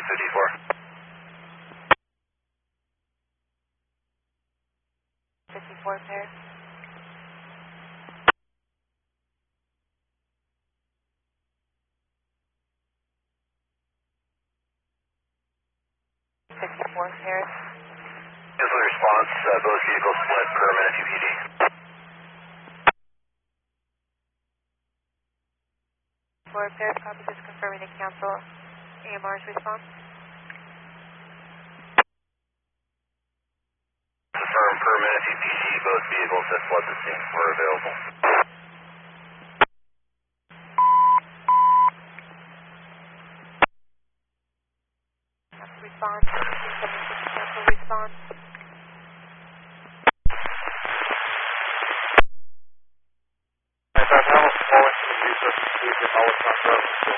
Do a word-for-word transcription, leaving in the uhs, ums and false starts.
fifty-four. fifty-four pair. fifty-four pairs. Usually response, uh, both vehicles split per Menifee P D. Four pairs, copy, just confirming to cancel A M R's response. Confirm per Menifee P D, both vehicles that flood the scene were available. Cancel response. Cancel response.